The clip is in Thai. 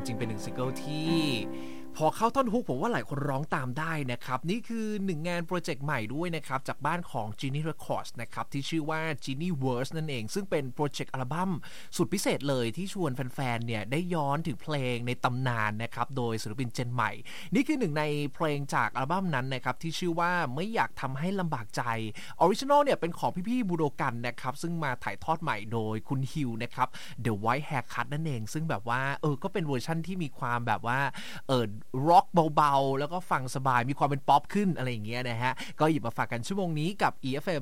ริงๆเป็น1ซิงเกิลที่พอเข้าท่อนฮุกผมว่าหลายคนร้องตามได้นะครับนี่คือ1งานโปรเจกต์ใหม่ด้วยนะครับจากบ้านของ Genie Records นะครับที่ชื่อว่า Genie Verse นั่นเองซึ่งเป็นโปรเจกต์อัลบั้มสุดพิเศษเลยที่ชวนแฟนๆเนี่ยได้ย้อนถึงเพลงในตำนานนะครับโดยศิลปินเจนใหม่นี่คือ1ในเพลงจากอัลบั้มนั้นนะครับที่ชื่อว่าไม่อยากทำให้ลำบากใจออริจินอลเนี่ยเป็นของพี่ๆบูโดกันนะครับซึ่งมาถ่ายทอดใหม่โดยคุณฮิวนะครับ The White Haircut นั่นเองซึ่งแบบว่าก็เป็นเวอร์ชั่นที่มีความแบบว่าร็อกเบาๆแล้วก็ฟังสบายมีความเป็นป๊อปขึ้นอะไรอย่างเงี้ยนะฮะก็หยิบมาฝากกันชั่วโมงนี้กับ EFM